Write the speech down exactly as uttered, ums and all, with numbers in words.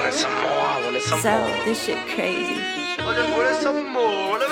wanted some more, I wanted some So more. this shit crazy. I just wanted some more.